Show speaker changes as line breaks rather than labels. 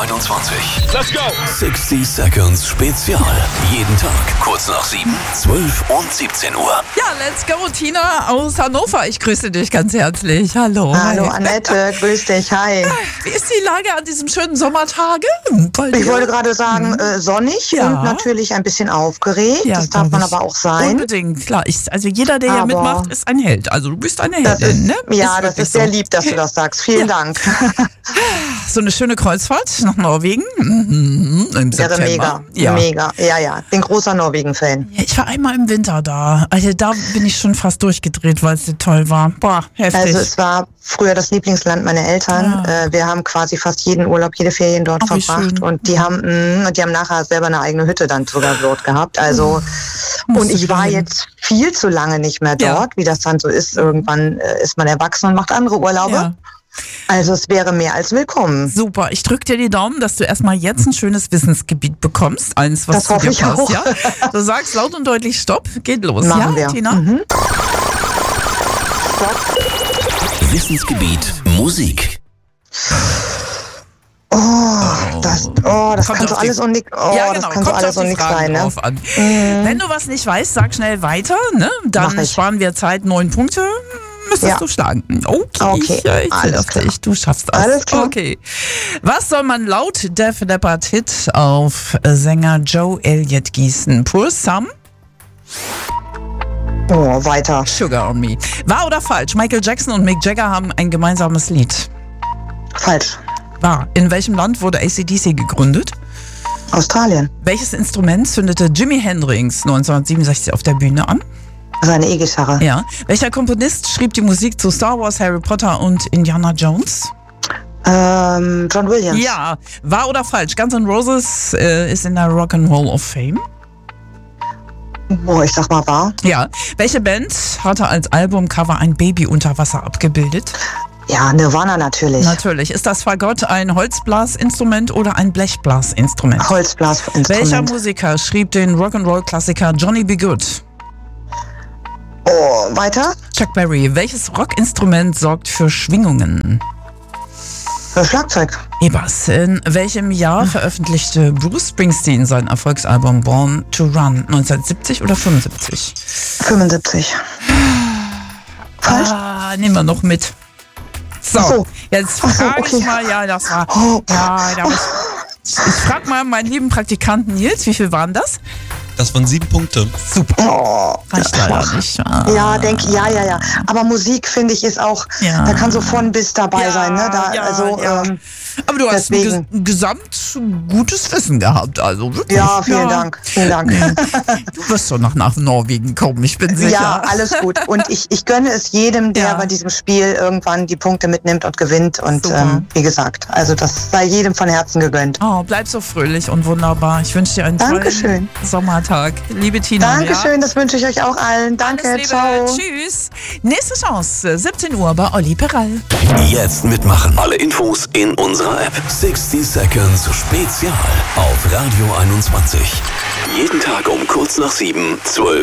21.
Let's go!
60 Seconds Spezial. Jeden Tag kurz nach 7, 12 und 17 Uhr.
Ja, let's go, Tina aus Hannover. Ich grüße dich ganz herzlich. Hallo.
Hallo
Hi.
Annette, grüß dich, hi.
Wie ist die Lage an diesem schönen Sommertage?
Ich wollte gerade sagen, sonnig
Ja.
und natürlich ein bisschen aufgeregt.
Ja,
das darf man
glaub ich.
aber auch sein.
Unbedingt, klar. Also jeder, der hier
Aber-
mitmacht, ist ein Held. Also du bist eine
Das
Heldin,
ist,
ne?
ja, das
wirklich
ist sehr
so.
lieb, dass du das sagst. Vielen Dank.
So eine schöne Kreuzfahrt nach Norwegen im
Wäre
September.
mega,
Ja.
mega. Ja. Bin großer Norwegen-Fan.
Ja, ich war einmal im Winter da. Also da bin ich schon fast durchgedreht, weil es so toll war. Boah, heftig.
Also es war früher das Lieblingsland meiner Eltern. Wir haben quasi fast jeden Urlaub, jede Ferien dort
Ach, wie
verbracht.
schön.
Und die haben nachher selber eine eigene Hütte dann sogar dort gehabt. Also
Musst
und
du
ich war
dahin.
jetzt viel zu lange nicht mehr
Ja.
dort, wie das dann so ist. Irgendwann ist man erwachsen und macht andere Urlaube.
Ja.
Also es wäre mehr als willkommen.
Super, ich drücke dir die Daumen, dass du erstmal jetzt ein schönes Wissensgebiet bekommst. Eins, was
Das
zu
hoffe
dir
ich
passt.
auch.
Ja? Du sagst laut und deutlich Stopp, geht los.
Machen
ja,
wir.
Tina?
Wissensgebiet Musik.
Das
Kommt
kann so
auf die-
alles und nix.
Ja, genau.
Das kann so
Kommt
alles
auf
und
die
nichts
Fragen
sein, ne?
drauf an. Wenn du was nicht weißt, sag schnell weiter. Ne? Dann
Mach ich.
sparen wir Zeit. 9 Punkte müsstest
Ja.
du schlagen. Okay,
Okay,
ich zähl
alles
auf
klar.
dich. Du schaffst das.
Alles klar.
Okay. Was soll man laut Def Leppard Hit auf Sänger Joe Elliott gießen? Pour some
Oh, weiter.
Sugar on me. Wahr oder falsch? Michael Jackson und Mick Jagger haben ein gemeinsames Lied.
Falsch.
Wahr. In welchem Land wurde AC/DC gegründet?
Australien.
Welches Instrument zündete Jimi Hendrix 1967 auf der Bühne an?
Seine E-Gitarre.
Ja. Welcher Komponist schrieb die Musik zu Star Wars, Harry Potter und Indiana Jones?
John Williams.
Ja. Wahr oder falsch? Guns N' Roses ist in der Rock'n'Roll of Fame.
Ich sag mal wahr.
Ja. Welche Band hatte als Albumcover ein Baby unter Wasser abgebildet?
Ja, Nirvana natürlich.
Natürlich. Ist das Fagott ein Holzblasinstrument oder ein Blechblasinstrument?
Holzblasinstrument.
Welcher Musiker schrieb den Rock'n'Roll-Klassiker Johnny B. Good?
Weiter?
Chuck Berry. Welches Rockinstrument sorgt für Schwingungen?
Schlagzeug.
Ebers. In welchem Jahr veröffentlichte Bruce Springsteen sein Erfolgsalbum Born to Run? 1970 oder 75?
75. Falsch?
Nehmen wir noch mit. So,
Ach so.
jetzt
Ach so,
frage
okay.
ich mal, ja, das war.
Oh.
Ja, ich frage mal meinen lieben Praktikanten Nils, wie viel waren das?
Das waren 7 Punkte.
Oh,
Reicht leider nicht.
ja, ja. Aber Musik, finde ich, ist auch,
Ja.
da kann so von bis dabei sein. Ne? Da,
ja,
also,
ja. Aber du hast
deswegen.
ein gesamt gutes Wissen gehabt, also wirklich.
Ja, vielen Dank. Vielen Dank.
Du wirst doch noch nach Norwegen kommen, ich bin sicher.
Ja, alles gut. Und ich gönne es jedem, der
Ja.
bei diesem Spiel irgendwann die Punkte mitnimmt und gewinnt. Und
Super.
wie gesagt, also das sei jedem von Herzen gegönnt.
Oh, bleib so fröhlich und wunderbar. Ich wünsche dir einen
Dankeschön.
tollen Sommertag. Liebe Tina.
Dankeschön, das wünsche ich euch auch allen. Danke,
Alles Liebe.
ciao.
Tschüss. Nächste Chance, 17 Uhr bei Olli Peral.
Jetzt mitmachen. Alle Infos in unserer App. 60 Seconds Spezial auf Radio 21. Jeden Tag um kurz nach 7, 12